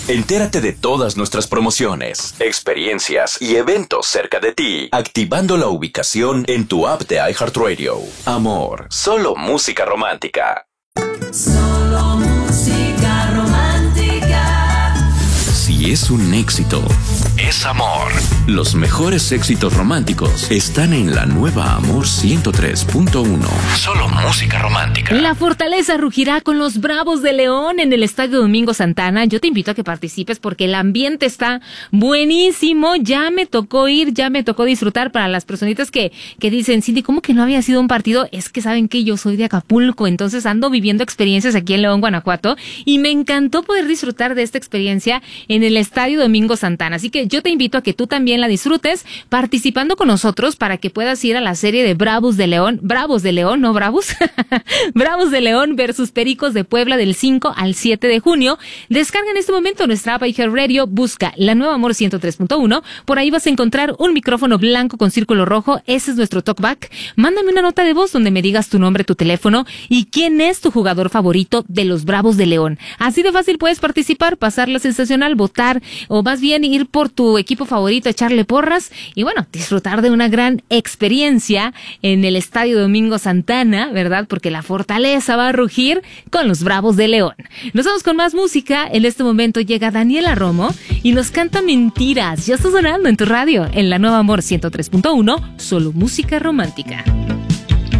Entérate de todas nuestras promociones, experiencias y eventos cerca de ti, activando la ubicación en tu app de iHeartRadio. Amor, solo música romántica. Solo música romántica. Si es un éxito, es amor. Los mejores éxitos románticos están en la nueva Amor 103.1. Solo música romántica. La Fortaleza rugirá con los Bravos de León en el Estadio Domingo Santana. Yo te invito a que participes porque el ambiente está buenísimo. Ya me tocó ir, ya me tocó disfrutar. Para las personitas que dicen, Cindy, ¿cómo que no había sido un partido? Es que saben que yo soy de Acapulco, entonces ando viviendo experiencias aquí en León, Guanajuato, y me encantó poder disfrutar de esta experiencia en el Estadio Domingo Santana. Así que yo te invito a que tú también la disfrutes participando con nosotros para que puedas ir a la serie de Bravos de León, no Bravos, Bravos de León versus Pericos de Puebla del 5 al 7 de junio. Descarga en este momento nuestra app iHeartRadio, busca la nueva Amor 103.1, por ahí vas a encontrar un micrófono blanco con círculo rojo, ese es nuestro talkback. Mándame una nota de voz donde me digas tu nombre, tu teléfono y quién es tu jugador favorito de los Bravos de León. Así de fácil puedes participar, pasarla sensacional, votar o más bien ir por tu equipo favorito, echarle porras y bueno, disfrutar de una gran experiencia en el Estadio Domingo Santana, ¿verdad? Porque la Fortaleza va a rugir con los Bravos de León. Nos vamos con más música. En este momento llega Daniela Romo y nos canta Mentiras. Ya está sonando en tu radio, en la nueva Amor 103.1, solo música romántica.